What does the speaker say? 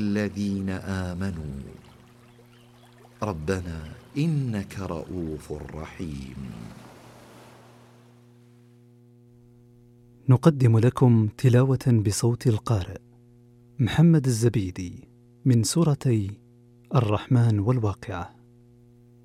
الذين آمنوا ربنا إنك رؤوف رحيم. نقدم لكم تلاوة بصوت القارئ محمد الزبيدي من سورتي الرحمن والواقعة.